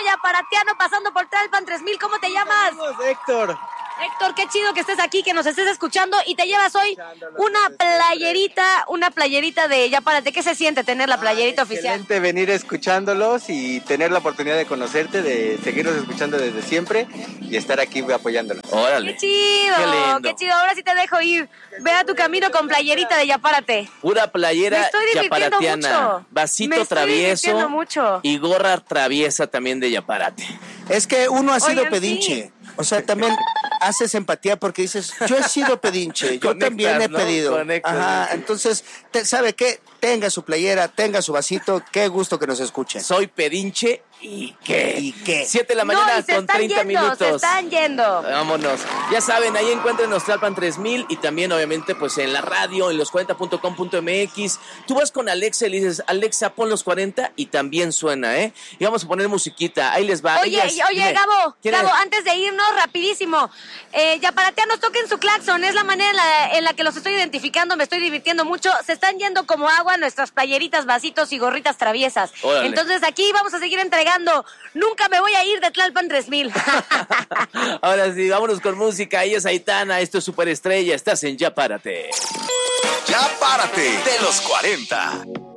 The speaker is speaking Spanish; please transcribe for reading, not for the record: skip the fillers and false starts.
yaparatiano pasando por Tlalpan 3000. ¿Cómo te llamas? Saludos, Héctor. Héctor, qué chido que estés aquí, que nos estés escuchando y te llevas hoy una playerita de Yapárate. ¿Qué se siente tener la playerita oficial? Excelente venir escuchándolos y tener la oportunidad de conocerte, de seguirnos escuchando desde siempre y estar aquí apoyándolos. Órale. Qué chido, qué chido. Ahora sí te dejo ir. Ve a tu camino con playerita de Yapárate. Pura playera Me estoy divirtiendo yaparatiana, mucho. vasito travieso Mucho. y gorra traviesa también de Yaparate. Es que uno ha sido Oigan, pedinche. sí. O sea, también haces empatía porque dices, yo he sido pedinche, yo Conectas, también he ¿no? pedido. Conectas, Ajá, ¿no? entonces, ¿sabe qué? Tenga su playera, tenga su vasito, qué gusto que nos escuchen. Soy pedinche y qué. ¿Y qué? 7 de la mañana No, y se con están 30 yendo, minutos. se están yendo. Vámonos. Ya saben, ahí encuéntrenos Tlalpan 3000 y también obviamente pues en la radio, en los40.com.mx. Tú vas con Alexa y le dices, Alexa, pon los 40 y también suena, ¿eh? Y vamos a poner musiquita, ahí les va. Oye, Dime, Gabo, ¿quién es? antes de irnos, rapidísimo. Yaparateanos, toquen su claxon, es la manera en la que los estoy identificando, me estoy divirtiendo mucho. Se están yendo como agua nuestras playeritas, vasitos y gorritas traviesas. Órale. Entonces aquí vamos a seguir entregando. Nunca me voy a ir de Tlalpan 3000. Ahora sí, vámonos con música. Ella es Aitana, esto es Superestrella, estás en Ya Párate. Ya Párate de los 40.